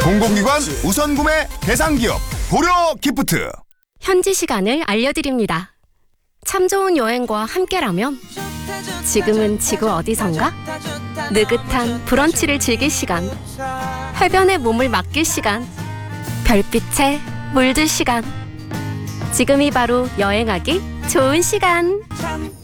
공공기관 우선구매 대상기업 고려기프트. 현지 시간을 알려드립니다. 참 좋은 여행과 함께라면 지금은 지구 어디선가? 느긋한 브런치를 즐길 시간, 해변에 몸을 맡길 시간, 별빛에 물들 시간. 지금이 바로 여행하기 좋은 시간.